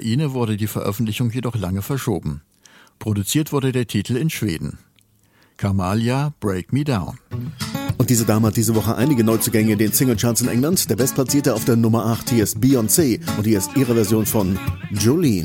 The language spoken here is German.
Ukraine wurde die Veröffentlichung jedoch lange verschoben. Produziert wurde der Titel in Schweden. Kamalia, Break Me Down. Und diese Dame hat diese Woche einige Neuzugänge in den Singlecharts in England. Der Bestplatzierte auf der Nummer 8, hier ist Beyoncé und hier ist ihre Version von Jolene.